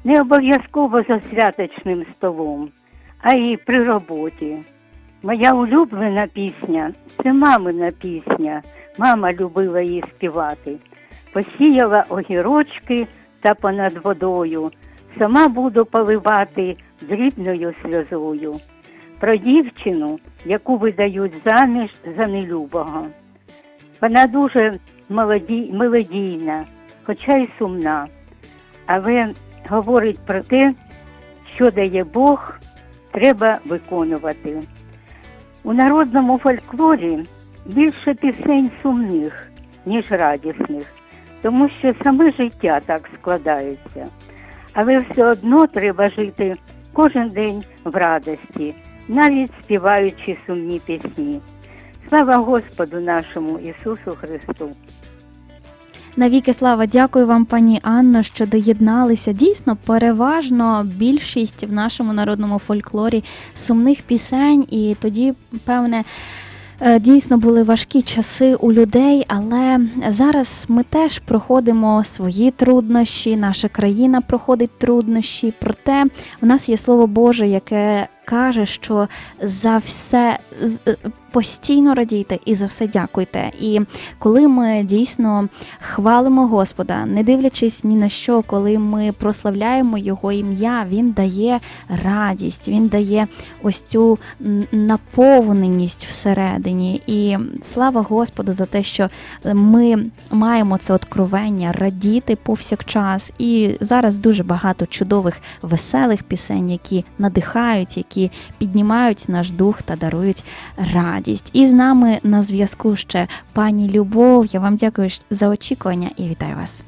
Не обов'язково за святочним столом, а й при роботі. Моя улюблена пісня – це мамина пісня. Мама любила її співати. Посіяла огірочки та понад водою, сама буду поливати дрібною сльозою. Про дівчину, яку видають заміж за нелюбого. Вона дуже мелодійна, хоча й сумна, але говорить про те, що дає Бог, треба виконувати. У народному фольклорі більше пісень сумних, ніж радісних, тому що саме життя так складається. Але все одно треба жити кожен день в радості, навіть співаючи сумні пісні. Слава Господу нашому Ісусу Христу! Навіки слава, дякую вам, пані Анно, що доєдналися. Дійсно, переважно більшість в нашому народному фольклорі сумних пісень, і тоді, певне, дійсно були важкі часи у людей, але зараз ми теж проходимо свої труднощі, наша країна проходить труднощі, проте в нас є Слово Боже, яке каже, що за все постійно радійте і за все дякуйте. І коли ми дійсно хвалимо Господа, не дивлячись ні на що, коли ми прославляємо Його ім'я, Він дає радість, Він дає ось цю наповненість всередині. І слава Господу за те, що ми маємо це откровення радіти повсякчас. І зараз дуже багато чудових, веселих пісень, які надихають, які піднімають наш дух та дарують радість. І з нами на зв'язку ще пані Любов. Я вам дякую за очікування і вітаю вас.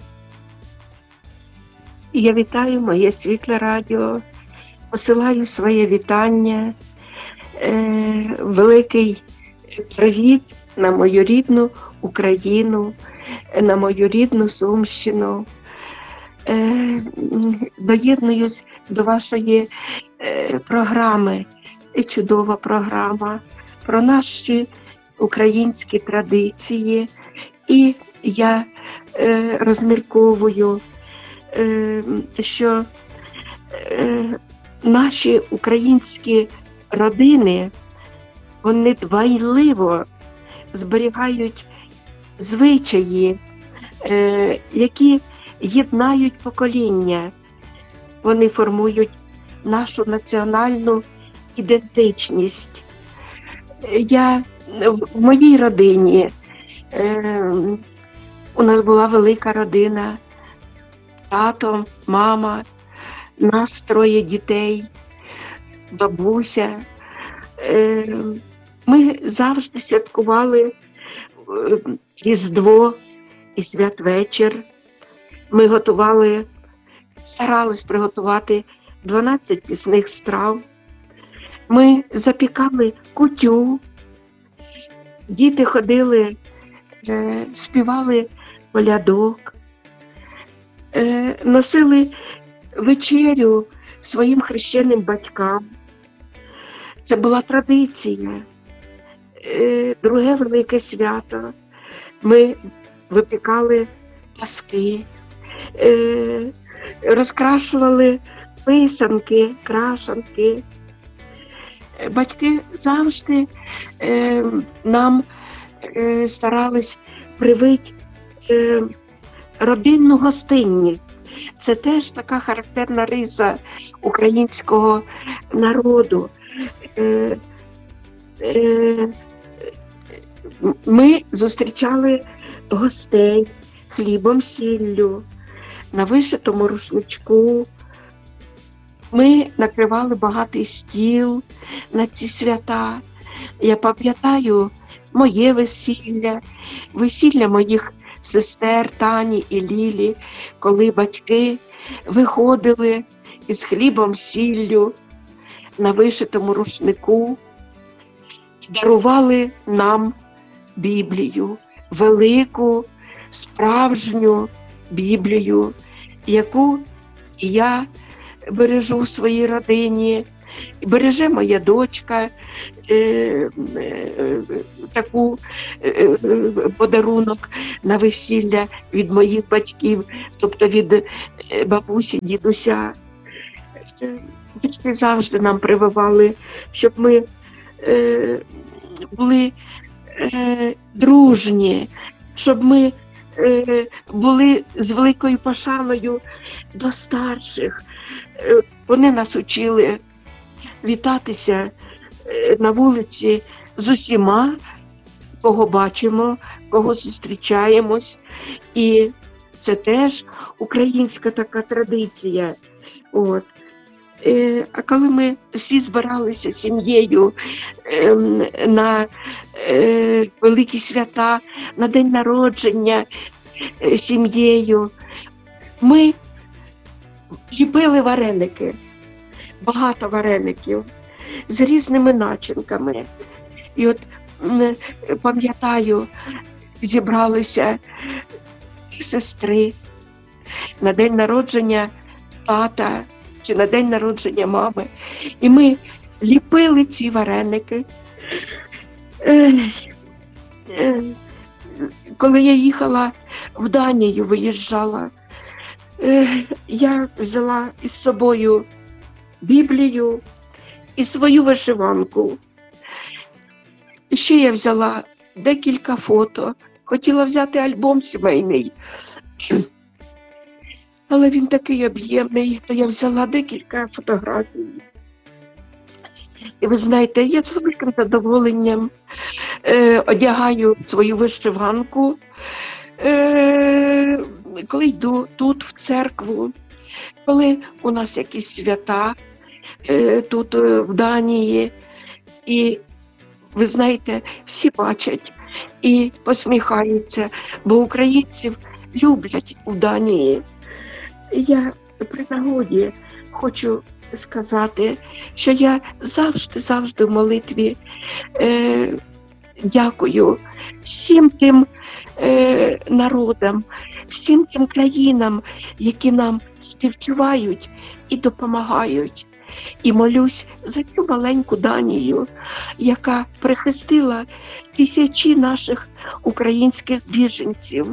Я вітаю моє світле радіо, посилаю своє вітання, великий привіт на мою рідну Україну, на мою рідну Сумщину. Доєднуюсь до вашої програми, чудова програма про наші українські традиції. І я розмірковую, що наші українські родини, вони дбайливо зберігають звичаї, які єднають покоління. Вони формують нашу національну ідентичність. В моїй родині, у нас була велика родина, тато, мама, нас 3 дітей, бабуся. Ми завжди святкували Різдво і святвечір. Ми старались приготувати 12 пісних страв. Ми запікали кутю, діти ходили, співали колядок, носили вечерю своїм хрещеним батькам. Це була традиція. Друге велике свято. Ми випікали паски, розкрашували писанки, крашанки. Батьки завжди нам старались привити родинну гостинність. Це теж така характерна риса українського народу. Ми зустрічали гостей хлібом, сіллю, на вишитому рушничку. Ми накривали багатий стіл на ці свята. Я пам'ятаю моє весілля, весілля моїх сестер Тані і Лілі, коли батьки виходили із хлібом, сіллю на вишитому рушнику і дарували нам Біблію, велику, справжню Біблію, яку я бережу в своїй родині, береже моя дочка, таку подарунок на весілля від моїх батьків, тобто від бабусі, дідуся. Батьки завжди нам прививали, щоб ми були дружні, щоб ми були з великою пошаною до старших. Вони нас учили вітатися на вулиці з усіма, кого бачимо, кого зустрічаємось. І це теж українська така традиція. От. А коли ми всі збиралися сім'єю на великі свята, на день народження сім'єю, ми ліпили вареники, багато вареників з різними начинками. І от пам'ятаю, зібралися сестри на день народження тата чи на день народження мами. І ми ліпили ці вареники. Коли я їхала в Данію, виїжджала, я взяла із собою Біблію і свою вишиванку. Ще я взяла декілька фото. Хотіла взяти альбом сімейний, але він такий об'ємний, то я взяла декілька фотографій. І ви знаєте, я з великим задоволенням одягаю свою вишиванку, коли йду тут в церкву, коли у нас якісь свята тут в Данії. І ви знаєте, всі бачать і посміхаються, бо українців люблять у Данії. Я при нагоді хочу сказати, що я завжди в молитві дякую всім тим народам, всім тим країнам, які нам співчувають і допомагають. І молюсь за цю маленьку Данію, яка прихистила тисячі наших українських біженців.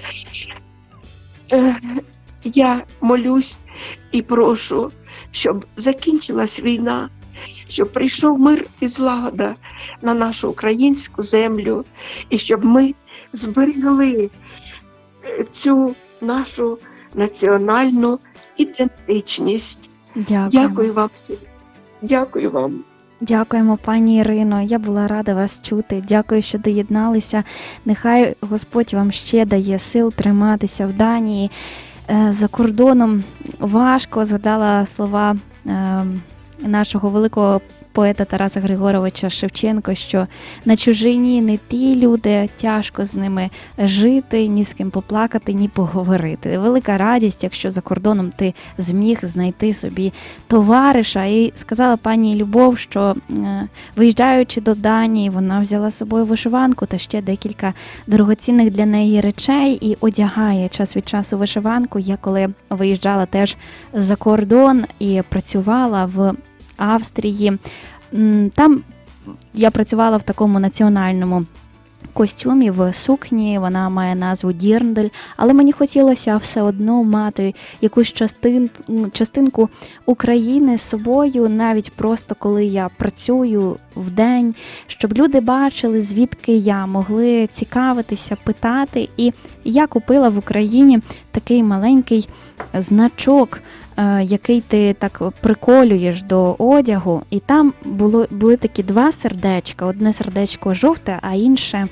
Я молюсь і прошу, щоб закінчилась війна, щоб прийшов мир і злагода на нашу українську землю, і щоб ми зберегли цю нашу національну ідентичність. Дякую вам. Дякую вам. Дякуємо, пані Ірино. Я була рада вас чути. Дякую, що доєдналися. Нехай Господь вам ще дає сил триматися в Данії. За кордоном важко. Згадала слова нашого великого поета Тараса Григоровича Шевченка, що на чужині не ті люди, тяжко з ними жити, ні з ким поплакати, ні поговорити. Велика радість, якщо за кордоном ти зміг знайти собі товариша. І сказала пані Любов, що виїжджаючи до Данії, вона взяла з собою вишиванку та ще декілька дорогоцінних для неї речей і одягає час від часу вишиванку. Я коли виїжджала теж за кордон і працювала в Австрії. Там я працювала в такому національному костюмі, в сукні, вона має назву Дірндель, але мені хотілося все одно мати якусь частинку України з собою, навіть просто коли я працюю в день, щоб люди бачили, звідки я, могли цікавитися, питати. І я купила в Україні такий маленький значок, який ти так приколюєш до одягу, і там були такі два сердечка, одне сердечко жовте, а інше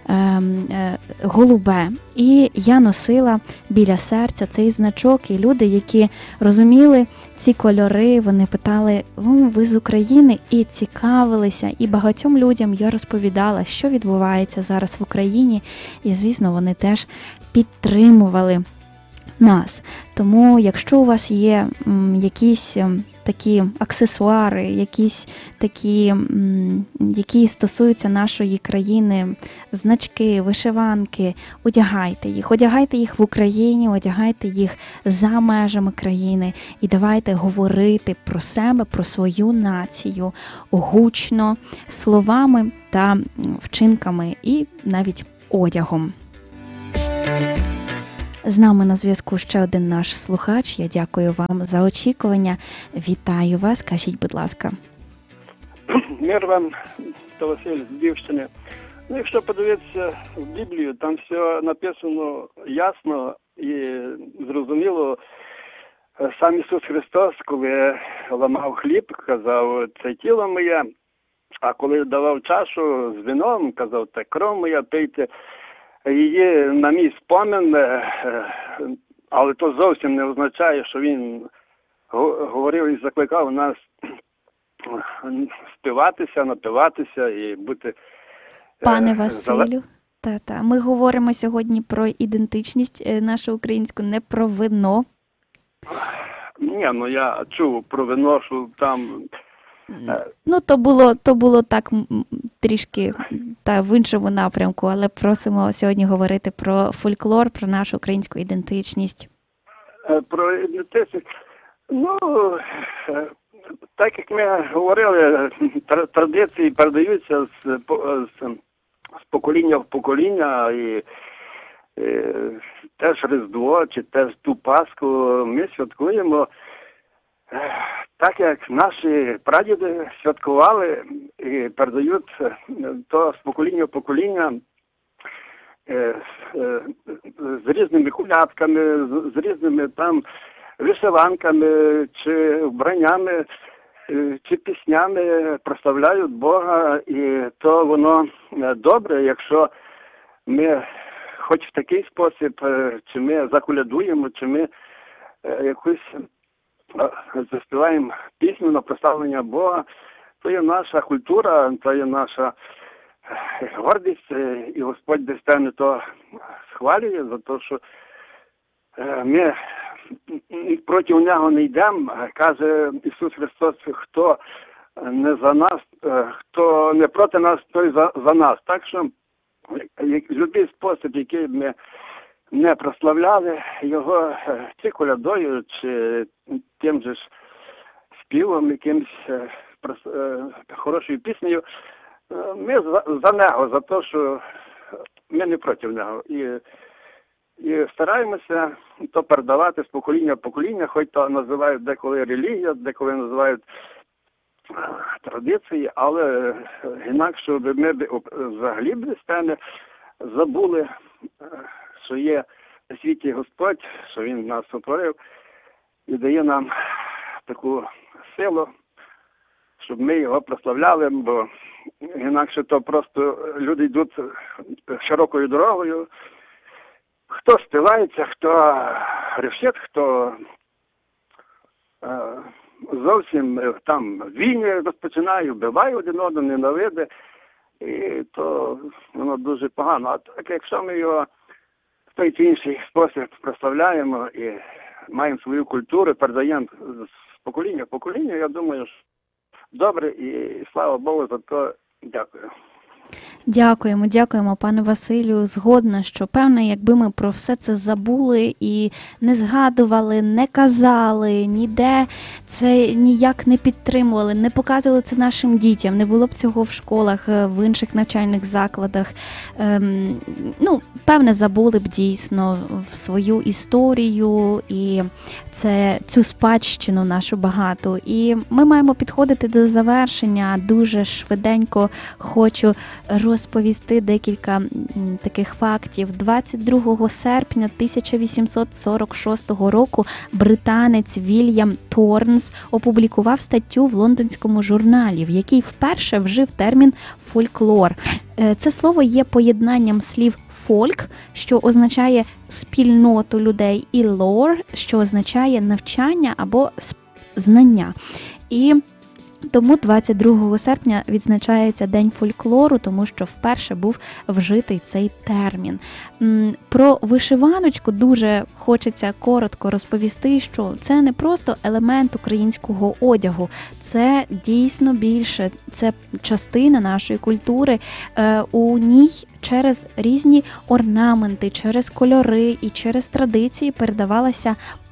голубе. І я носила біля серця цей значок, і люди, які розуміли ці кольори, вони питали: ви з України? І цікавилися. І багатьом людям я розповідала, що відбувається зараз в Україні, і, звісно, вони теж підтримували нас. Тому, якщо у вас є якісь такі аксесуари, якісь такі, які стосуються нашої країни, значки, вишиванки, одягайте їх в Україні, одягайте їх за межами країни і давайте говорити про себе, про свою націю гучно, словами та вчинками і навіть одягом. З нами на зв'язку ще один наш слухач. Я дякую вам за очікування. Вітаю вас. Кажіть, будь ласка. Мир вам, то Василь з Львівщини. Ну, якщо подивитися в Біблію, там все написано ясно і зрозуміло. Сам Ісус Христос, коли ламав хліб, казав, це тіло моє, а коли давав чашу з вином, казав, це кров моя, пийте її на мій спомин, але то зовсім не означає, що він говорив і закликав нас співатися, напиватися і бути... Пане Василю, ми говоримо сьогодні про ідентичність нашу українську, не про вино. Ні, ну я чув про вино, що там... Ну, то було так трішки в іншому напрямку, але просимо сьогодні говорити про фольклор, про нашу українську ідентичність. Про ідентичність? Ну, так як ми говорили, традиції передаються з покоління в покоління, і теж Різдво, чи теж ту Пасху ми святкуємо так, як наші прадіди святкували і передають то з покоління в покоління з різними колядками, з різними там вишиванками, чи вбраннями, чи піснями прославляють Бога, і то воно добре, якщо ми хоч в такий спосіб, чи ми заколядуємо, чи ми якусь заспіваємо пісню на прославлення Бога, то є наша культура, то є наша гордість, і Господь десь певне то схвалює за те, що ми проти нього не йдемо. Каже Ісус Христос, хто не за нас, хто не проти нас, той за нас. Так що будь-який спосіб, який ми не прославляли його, чи колядою, чи тим же ж співом, якимось хорошою піснею, ми за нього, за те, що ми не проти нього. І стараємося то передавати з покоління в покоління, хоч то називають деколи релігія, деколи називають традиції, але інакше, щоб ми взагалі без теми забули, що є на світі Господь, що Він нас сотворив і дає нам таку силу, щоб ми його прославляли, бо інакше то просто люди йдуть широкою дорогою, хто співається, хто ревшить, хто зовсім там війни розпочинає, вбиває один одного, ненавиде, і то воно дуже погано. А так, якщо ми його в той чи інший спосіб прославляємо і маємо свою культуру, передаємо з покоління в покоління, я думаю, що добре, і слава Богу за то. Дякую. Дякуємо, пане Василю. Згодна, що, певно, якби ми про все це забули і не згадували, не казали, ніде це ніяк не підтримували, не показували це нашим дітям, не було б цього в школах, в інших навчальних закладах. Певне, забули б дійсно в свою історію і цю спадщину нашу багату. І ми маємо підходити до завершення. Дуже швиденько хочу розповісти декілька таких фактів. 22 серпня 1846 року британець Вільям Торнс опублікував статтю в лондонському журналі, в якій вперше вжив термін «фольклор». Це слово є поєднанням слів «фольк», що означає спільноту людей, і «лор», що означає навчання або знання. І тому 22 серпня відзначається День фольклору, тому що вперше був вжитий цей термін. Про вишиваночку дуже хочеться коротко розповісти, що це не просто елемент українського одягу, це дійсно більше, це частина нашої культури. У ній через різні орнаменти, через кольори і через традиції передавалася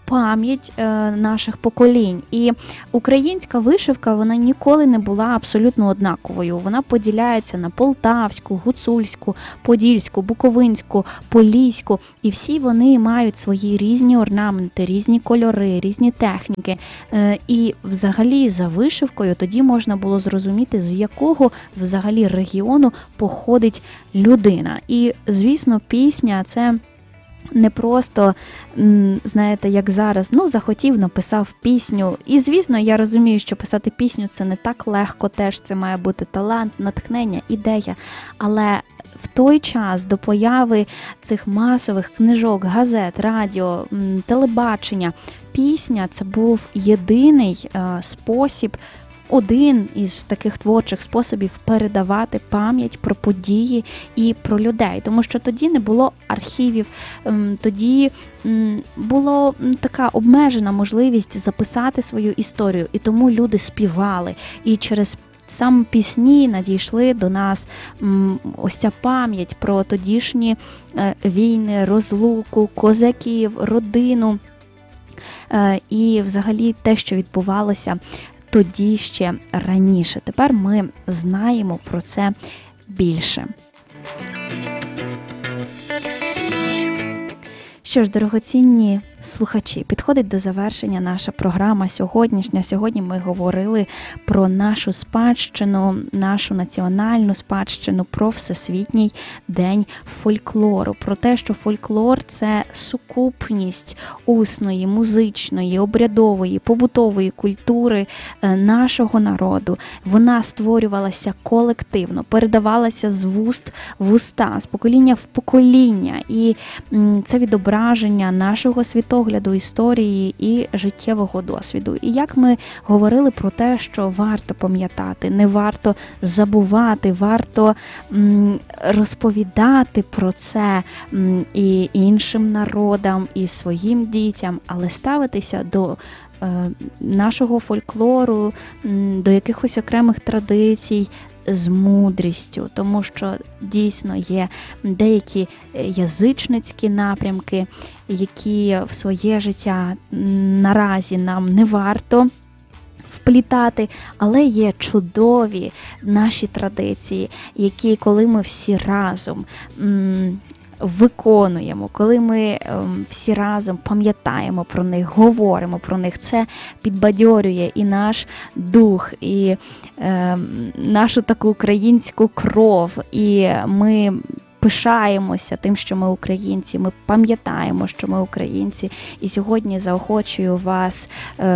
пам'ять наших поколінь. І українська вишивка, вона ніколи не була абсолютно однаковою. Вона поділяється на полтавську, гуцульську, подільську, буковинську, поліську. І всі вони мають свої різні орнаменти, різні кольори, різні техніки. І взагалі за вишивкою тоді можна було зрозуміти, з якого взагалі регіону походить людина. І, звісно, пісня – це не просто, знаєте, як зараз, захотів, написав пісню. І, звісно, я розумію, що писати пісню – це не так легко теж, це має бути талант, натхнення, ідея. Але в той час до появи цих масових книжок, газет, радіо, телебачення, пісня – це був єдиний спосіб, один із таких творчих способів передавати пам'ять про події і про людей. Тому що тоді не було архівів, тоді була така обмежена можливість записати свою історію. І тому люди співали. І через саме пісні надійшли до нас ось ця пам'ять про тодішні війни, розлуку, козаків, родину і взагалі те, що відбувалося тоді ще раніше. Тепер ми знаємо про це більше. Що ж, дорогоцінні слухачі, підходить до завершення наша програма сьогоднішня. Сьогодні ми говорили про нашу спадщину, нашу національну спадщину, про Всесвітній день фольклору. Про те, що фольклор – це сукупність усної, музичної, обрядової, побутової культури нашого народу. Вона створювалася колективно, передавалася з вуст в уста, з покоління в покоління. І це відображення нашого світогляду, історії і життєвого досвіду. І як ми говорили про те, що варто пам'ятати, не варто забувати, варто розповідати про це і іншим народам, і своїм дітям, але ставитися до нашого фольклору, до якихось окремих традицій з мудрістю, тому що дійсно є деякі язичницькі напрямки, які в своє життя наразі нам не варто вплітати, але є чудові наші традиції, які, коли ми всі разом виконуємо, коли ми всі разом пам'ятаємо про них, говоримо про них, це підбадьорює і наш дух, і нашу таку українську кров, і ми пишаємося тим, що ми українці, ми пам'ятаємо, що ми українці, і сьогодні заохочую вас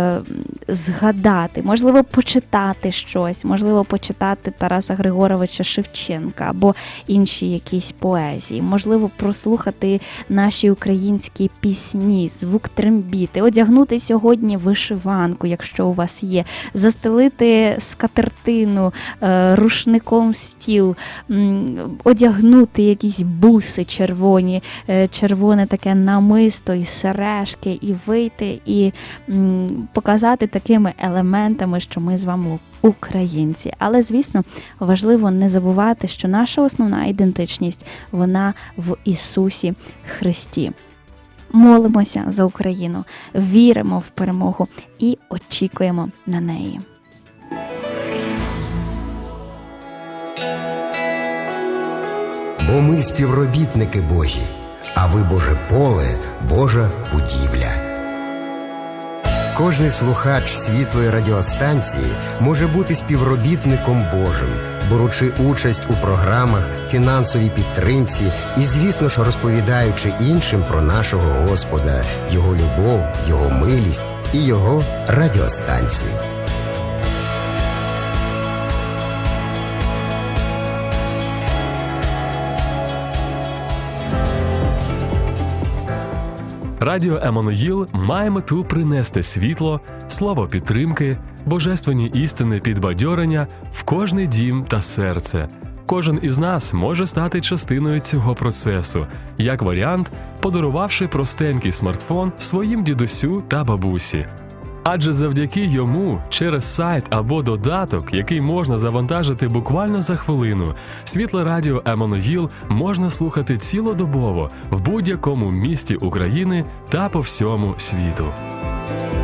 згадати, можливо, почитати щось, можливо, почитати Тараса Григоровича Шевченка або інші якісь поезії, можливо, прослухати наші українські пісні, звук трембіти, одягнути сьогодні вишиванку, якщо у вас є, застелити скатертину, рушником стіл, одягнути якісь буси червоні, червоне таке намисто і сережки, і вийти, і показати такими елементами, що ми з вами українці. Але, звісно, важливо не забувати, що наша основна ідентичність, вона в Ісусі Христі. Молимося за Україну, віримо в перемогу і очікуємо на неї. Бо ми співробітники Божі, а ви Боже поле, Божа будівля. Кожний слухач світлої радіостанції може бути співробітником Божим, беручи участь у програмах, фінансовій підтримці і, звісно ж, розповідаючи іншим про нашого Господа, Його любов, Його милість і Його радіостанцію. Радіо Еммануїл має мету принести світло, слово підтримки, божественні істини підбадьорення в кожний дім та серце. Кожен із нас може стати частиною цього процесу, як варіант, подарувавши простенький смартфон своїм дідусю та бабусі. Адже завдяки йому через сайт або додаток, який можна завантажити буквально за хвилину, Світле Радіо Еммануїл можна слухати цілодобово в будь-якому місті України та по всьому світу.